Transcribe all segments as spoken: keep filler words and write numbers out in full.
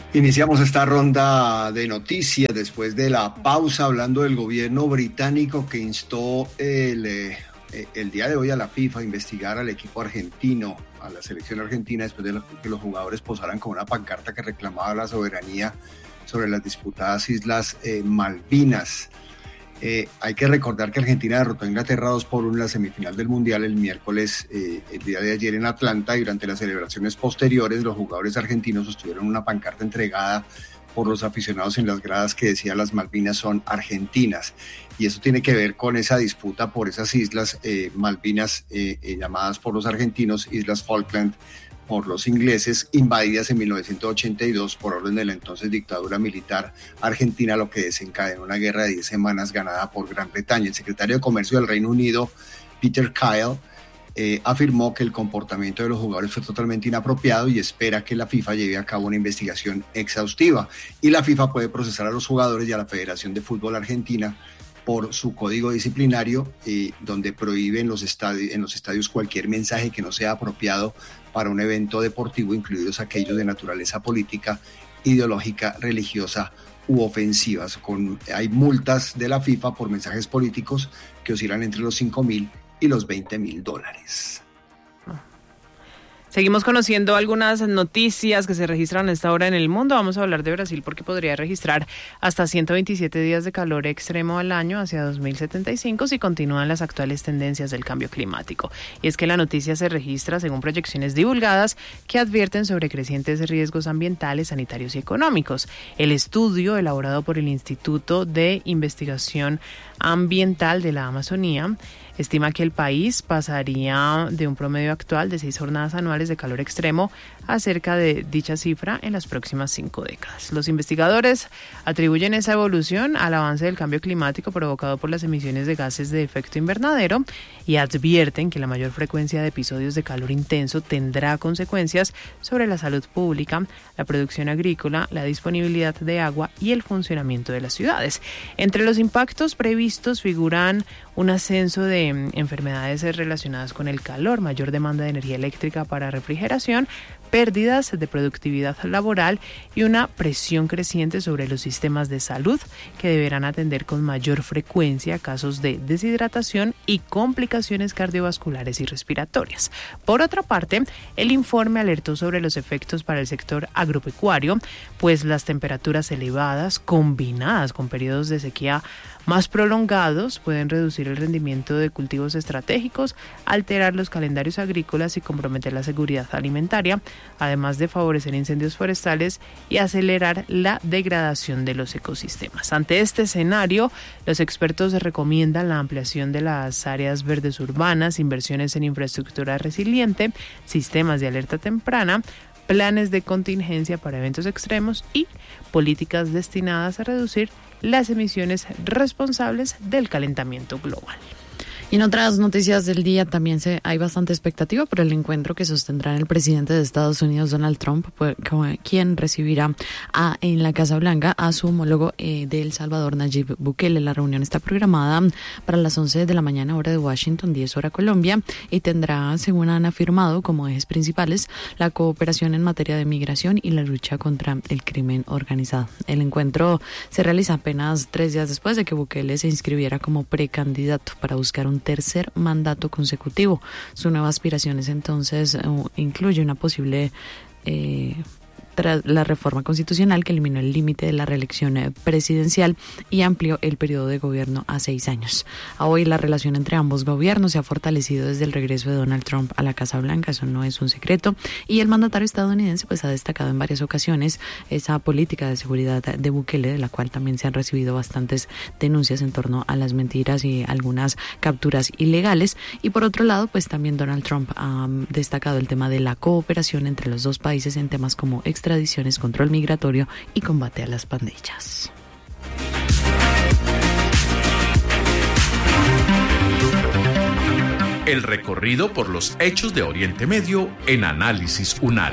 Iniciamos esta ronda de noticias después de la pausa hablando del gobierno británico que instó el, eh, el día de hoy a la FIFA a investigar al equipo argentino, a la selección argentina, después de que los jugadores posaran con una pancarta que reclamaba la soberanía sobre las disputadas Islas eh, Malvinas. Eh, hay que recordar que Argentina derrotó a Inglaterra dos por uno en la semifinal del Mundial el miércoles, eh, el día de ayer en Atlanta, y durante las celebraciones posteriores los jugadores argentinos sostuvieron una pancarta entregada por los aficionados en las gradas que decía las Malvinas son argentinas, y eso tiene que ver con esa disputa por esas islas eh, Malvinas eh, eh, llamadas por los argentinos Islas Falkland por los ingleses, invadidas en mil novecientos ochenta y dos por orden de la entonces dictadura militar argentina, lo que desencadenó una guerra de diez semanas ganada por Gran Bretaña. El secretario de Comercio del Reino Unido, Peter Kyle, eh, afirmó que el comportamiento de los jugadores fue totalmente inapropiado y espera que la FIFA lleve a cabo una investigación exhaustiva. Y la FIFA puede procesar a los jugadores y a la Federación de Fútbol Argentina por su código disciplinario, eh, donde prohíben los estadi- en los estadios cualquier mensaje que no sea apropiado para un evento deportivo, incluidos aquellos de naturaleza política, ideológica, religiosa u ofensivas. Con, hay multas de la FIFA por mensajes políticos que oscilan entre los cinco mil y los veinte mil dólares. Seguimos conociendo algunas noticias que se registran a esta hora en el mundo. Vamos a hablar de Brasil porque podría registrar hasta ciento veintisiete días de calor extremo al año hacia dos mil setenta y cinco si continúan las actuales tendencias del cambio climático. Y es que la noticia se registra según proyecciones divulgadas que advierten sobre crecientes riesgos ambientales, sanitarios y económicos. El estudio, elaborado por el Instituto de Investigación Ambiental de la Amazonía, estima que el país pasaría de un promedio actual de seis jornadas anuales de calor extremo a cerca de dicha cifra en las próximas cinco décadas. Los investigadores atribuyen esa evolución al avance del cambio climático provocado por las emisiones de gases de efecto invernadero y advierten que la mayor frecuencia de episodios de calor intenso tendrá consecuencias sobre la salud pública, la producción agrícola, la disponibilidad de agua y el funcionamiento de las ciudades. Entre los impactos previstos figuran un ascenso de enfermedades relacionadas con el calor, mayor demanda de energía eléctrica para refrigeración, pérdidas de productividad laboral y una presión creciente sobre los sistemas de salud que deberán atender con mayor frecuencia casos de deshidratación y complicaciones cardiovasculares y respiratorias. Por otra parte, el informe alertó sobre los efectos para el sector agropecuario, pues las temperaturas elevadas combinadas con periodos de sequía más prolongados pueden reducir el rendimiento de cultivos estratégicos, alterar los calendarios agrícolas y comprometer la seguridad alimentaria, además de favorecer incendios forestales y acelerar la degradación de los ecosistemas. Ante este escenario, los expertos recomiendan la ampliación de las áreas verdes urbanas, inversiones en infraestructura resiliente, sistemas de alerta temprana, planes de contingencia para eventos extremos y políticas destinadas a reducir las emisiones responsables del calentamiento global. Y en otras noticias del día también se, hay bastante expectativa por el encuentro que sostendrá el presidente de Estados Unidos, Donald Trump, pues, quien recibirá a, en la Casa Blanca a su homólogo eh, de El Salvador, Nayib Bukele. La reunión está programada para las once de la mañana, hora de Washington, diez hora Colombia, y tendrá, según han afirmado, como ejes principales la cooperación en materia de migración y la lucha contra el crimen organizado. El encuentro se realiza apenas tres días después de que Bukele se inscribiera como precandidato para buscar un tercer mandato consecutivo. Su nueva aspiración es entonces uh, incluye una posible eh, tras la reforma constitucional que eliminó el límite de la reelección presidencial y amplió el periodo de gobierno a seis años. A hoy la relación entre ambos gobiernos se ha fortalecido desde el regreso de Donald Trump a la Casa Blanca, eso no es un secreto, y el mandatario estadounidense pues ha destacado en varias ocasiones esa política de seguridad de Bukele, de la cual también se han recibido bastantes denuncias en torno a las mentiras y algunas capturas ilegales. Y por otro lado, pues también Donald Trump ha destacado el tema de la cooperación entre los dos países en temas como extradiciones, control migratorio y combate a las pandillas. El recorrido por los hechos de Oriente Medio en Análisis UNAL.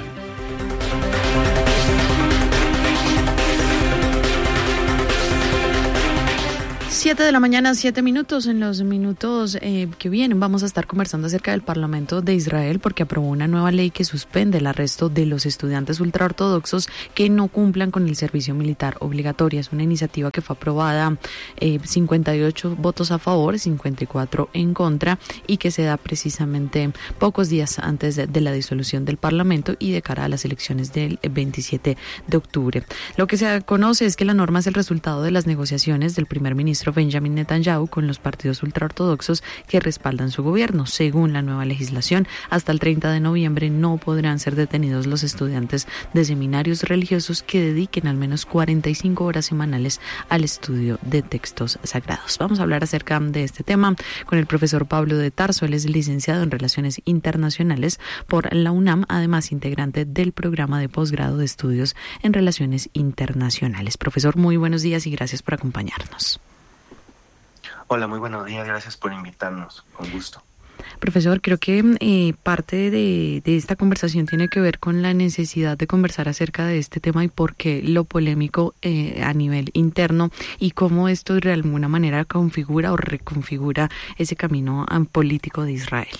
Siete de la mañana, siete minutos. En los minutos eh, que vienen vamos a estar conversando acerca del Parlamento de Israel porque aprobó una nueva ley que suspende el arresto de los estudiantes ultraortodoxos que no cumplan con el servicio militar obligatorio. Es una iniciativa que fue aprobada eh, cincuenta y ocho votos a favor, cincuenta y cuatro en contra y que se da precisamente pocos días antes de, de la disolución del Parlamento y de cara a las elecciones del veintisiete de octubre. Lo que se conoce es que la norma es el resultado de las negociaciones del primer ministro Benjamin Netanyahu con los partidos ultraortodoxos que respaldan su gobierno. Según la nueva legislación, hasta el treinta de noviembre no podrán ser detenidos los estudiantes de seminarios religiosos que dediquen al menos cuarenta y cinco horas semanales al estudio de textos sagrados. Vamos a hablar acerca de este tema con el profesor Pablo de Tarso. Él es licenciado en Relaciones Internacionales por la UNAM, además integrante del programa de posgrado de estudios en Relaciones Internacionales. Profesor, muy buenos días y gracias por acompañarnos. Hola, muy buenos días, gracias por invitarnos, con gusto. Profesor, creo que eh, parte de, de esta conversación tiene que ver con la necesidad de conversar acerca de este tema y por qué lo polémico eh, a nivel interno y cómo esto de alguna manera configura o reconfigura ese camino político de Israel.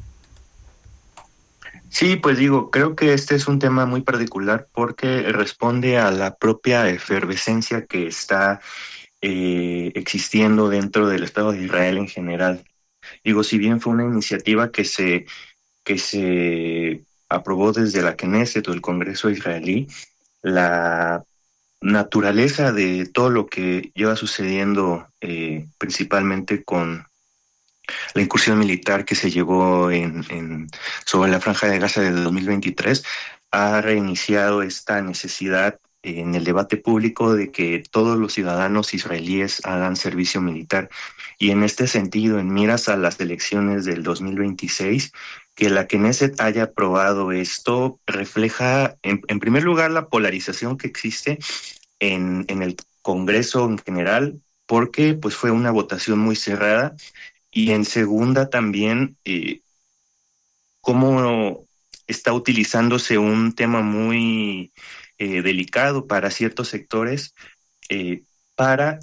Sí, pues digo, creo que este es un tema muy particular porque responde a la propia efervescencia que está Eh, existiendo dentro del Estado de Israel en general. Digo, si bien fue una iniciativa que se, que se aprobó desde la Knesset o el Congreso israelí, la naturaleza de todo lo que lleva sucediendo, eh, principalmente con la incursión militar que se llevó en, en, sobre la Franja de Gaza desde dos mil veintitrés, ha reiniciado esta necesidad en el debate público de que todos los ciudadanos israelíes hagan servicio militar. Y en este sentido, en miras a las elecciones del dos mil veintiséis, que la Knesset haya aprobado esto refleja, en, en primer lugar, la polarización que existe en, en el Congreso en general, porque pues fue una votación muy cerrada, y en segunda también, eh, cómo está utilizándose un tema muy Eh, delicado para ciertos sectores, eh, para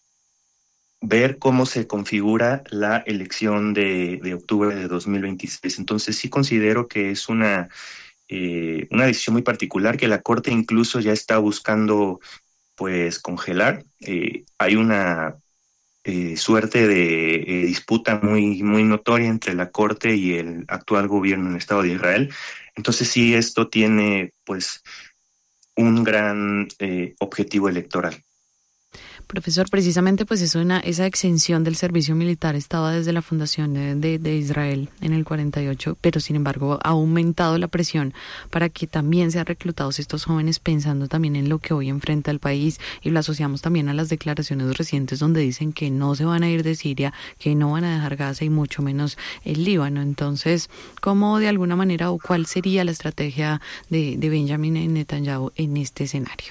ver cómo se configura la elección de, de octubre de dos mil veintiséis. Entonces sí considero que es una, eh, una decisión muy particular que la Corte incluso ya está buscando pues congelar. Eh, hay una eh, suerte de eh, disputa muy, muy notoria entre la Corte y el actual gobierno en el Estado de Israel. Entonces sí, esto tiene pues un gran eh, objetivo electoral. Profesor, precisamente pues es una, esa exención del servicio militar estaba desde la fundación de, de, de Israel en el cuarenta y ocho, pero sin embargo ha aumentado la presión para que también sean reclutados estos jóvenes pensando también en lo que hoy enfrenta el país, y lo asociamos también a las declaraciones recientes donde dicen que no se van a ir de Siria, que no van a dejar Gaza y mucho menos el Líbano. Entonces, ¿cómo de alguna manera o cuál sería la estrategia de, de Benjamin Netanyahu en este escenario?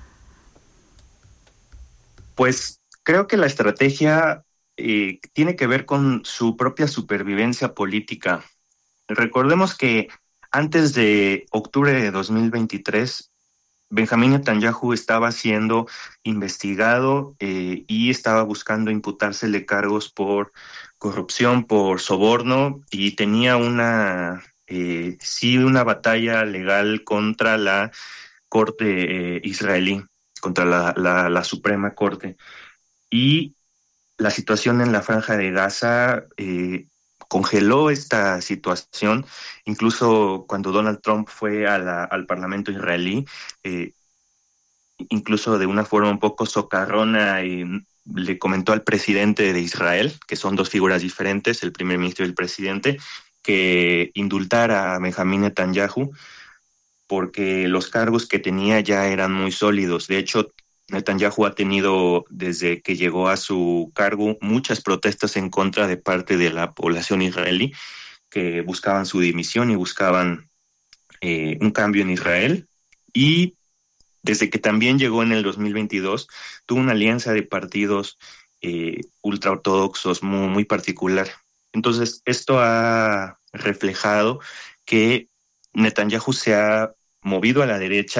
Pues creo que la estrategia eh, tiene que ver con su propia supervivencia política. Recordemos que antes de octubre de dos mil veintitrés, Benjamin Netanyahu estaba siendo investigado eh, y estaba buscando imputársele cargos por corrupción, por soborno, y tenía una, eh, sí, una batalla legal contra la Corte eh, israelí, contra la, la, la Suprema Corte. Y la situación en la Franja de Gaza eh, congeló esta situación. Incluso cuando Donald Trump fue a la, al Parlamento israelí, eh, incluso de una forma un poco socarrona, eh, le comentó al presidente de Israel, que son dos figuras diferentes, el primer ministro y el presidente, que indultara a Benjamin Netanyahu, porque los cargos que tenía ya eran muy sólidos. De hecho, Netanyahu ha tenido, desde que llegó a su cargo, muchas protestas en contra de parte de la población israelí, que buscaban su dimisión y buscaban eh, un cambio en Israel. Y desde que también llegó en el dos mil veintidós, tuvo una alianza de partidos eh, ultraortodoxos muy, muy particular. Entonces, esto ha reflejado que Netanyahu se ha movido a la derecha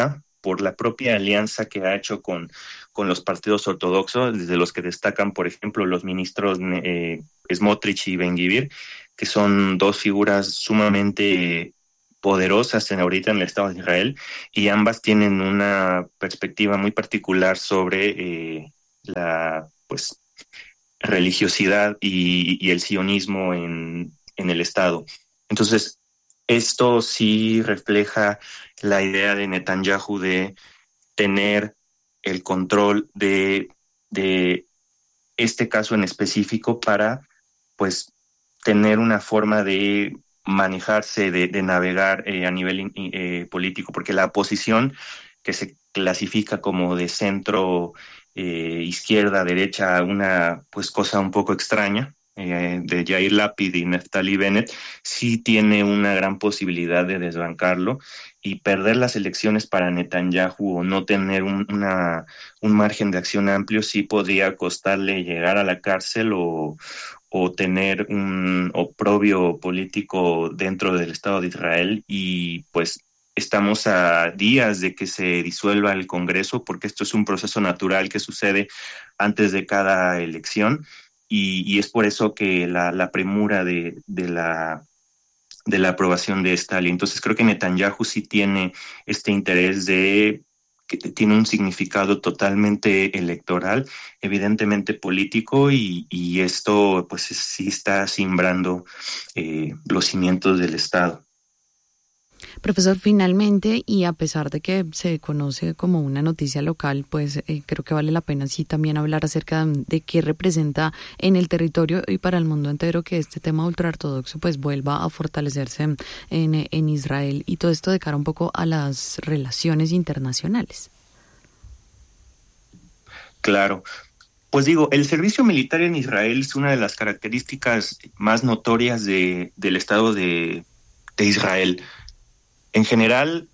por la propia alianza que ha hecho con, con los partidos ortodoxos, desde los que destacan, por ejemplo, los ministros eh, Smotrich y Ben-Gvir, que son dos figuras sumamente poderosas en ahorita en el Estado de Israel, y ambas tienen una perspectiva muy particular sobre eh, la pues religiosidad y, y el sionismo en, en el Estado. Entonces, esto sí refleja la idea de Netanyahu de tener el control de, de este caso en específico para, pues, tener una forma de manejarse, de, de navegar eh, a nivel eh, político, porque la oposición, que se clasifica como de centro eh, izquierda, derecha, una pues cosa un poco extraña, eh, de Yair Lapid y Naftali Bennett, sí tiene una gran posibilidad de desbancarlo, y perder las elecciones para Netanyahu o no tener un, una, un margen de acción amplio sí podría costarle llegar a la cárcel o, o tener un oprobio político dentro del Estado de Israel. Y pues estamos a días de que se disuelva el Congreso, porque esto es un proceso natural que sucede antes de cada elección, y, y es por eso que la, la premura de, de la de la aprobación de esta ley. Entonces creo que Netanyahu sí tiene este interés de que tiene un significado totalmente electoral, evidentemente político, y, y esto pues sí está simbrando eh, los cimientos del Estado. Profesor, finalmente, y a pesar de que se conoce como una noticia local, pues eh, creo que vale la pena sí también hablar acerca de, de qué representa en el territorio y para el mundo entero que este tema ultraortodoxo pues vuelva a fortalecerse en, en Israel, y todo esto de cara un poco a las relaciones internacionales. Claro. Pues digo, el servicio militar en Israel es una de las características más notorias de, del Estado de, de Israel. En general,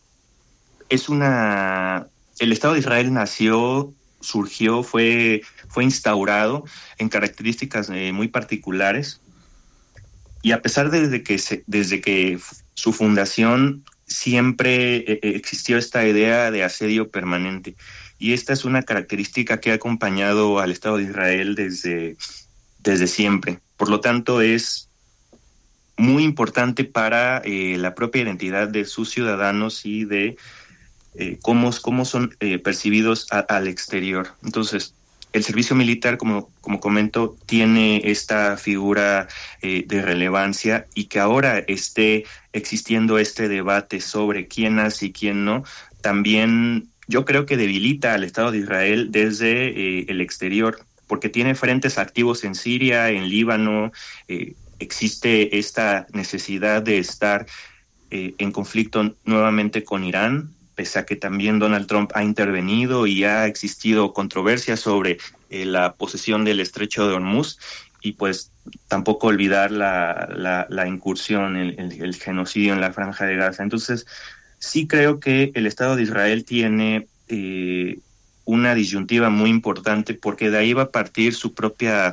es una... El Estado de Israel nació, surgió, fue, fue instaurado en características eh, muy particulares, y a pesar de desde que, se, desde que su fundación siempre eh, existió esta idea de asedio permanente, y esta es una característica que ha acompañado al Estado de Israel desde, desde siempre. Por lo tanto, es muy importante para eh, la propia identidad de sus ciudadanos y de eh, cómo, cómo son eh, percibidos a, al exterior. Entonces, el servicio militar, como, como comento, tiene esta figura eh, de relevancia, y que ahora esté existiendo este debate sobre quién hace y quién no, también yo creo que debilita al Estado de Israel desde eh, el exterior, porque tiene frentes activos en Siria, en Líbano. eh, Existe esta necesidad de estar eh, en conflicto nuevamente con Irán, pese a que también Donald Trump ha intervenido y ha existido controversia sobre eh, la posesión del estrecho de Hormuz, y pues tampoco olvidar la, la, la incursión, el, el, el genocidio en la Franja de Gaza. Entonces, sí creo que el Estado de Israel tiene eh, una disyuntiva muy importante, porque de ahí va a partir su propia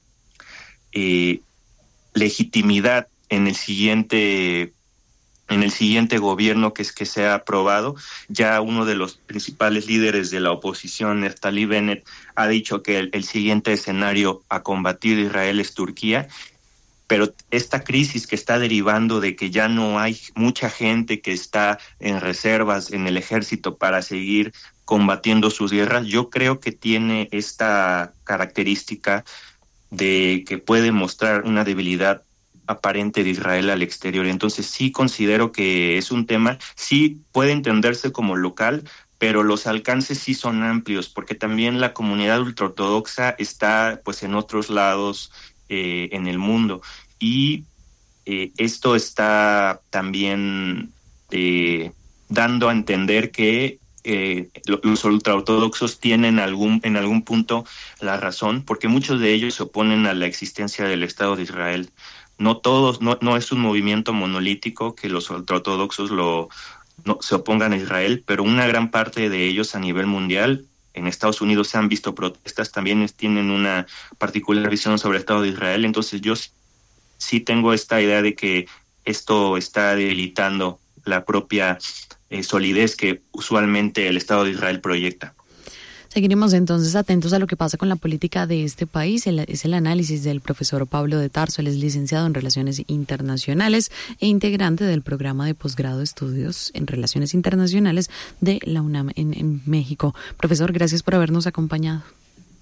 eh, legitimidad en el siguiente en el siguiente gobierno que es que sea aprobado. Ya uno de los principales líderes de la oposición, Naftali Bennett, ha dicho que el, el siguiente escenario a combatir Israel es Turquía, pero esta crisis que está derivando de que ya no hay mucha gente que está en reservas en el ejército para seguir combatiendo sus guerras, yo creo que tiene esta característica de que puede mostrar una debilidad aparente de Israel al exterior. Entonces sí considero que es un tema, sí puede entenderse como local, pero los alcances sí son amplios, porque también la comunidad ultraortodoxa está pues en otros lados eh, en el mundo, y eh, esto está también eh, dando a entender que Eh, los ultraortodoxos tienen algún, en algún punto la razón, porque muchos de ellos se oponen a la existencia del Estado de Israel. No todos, no, no es un movimiento monolítico que los ultraortodoxos lo, no, se opongan a Israel, pero una gran parte de ellos a nivel mundial, en Estados Unidos se han visto protestas, también tienen una particular visión sobre el Estado de Israel. Entonces yo sí tengo esta idea de que esto está debilitando la propia eh, solidez que usualmente el Estado de Israel proyecta. Seguiremos entonces atentos a lo que pasa con la política de este país. El, es el análisis del profesor Pablo de Tarso. Él es licenciado en Relaciones Internacionales e integrante del programa de posgrado de estudios en Relaciones Internacionales de la UNAM en, en México. Profesor, gracias por habernos acompañado.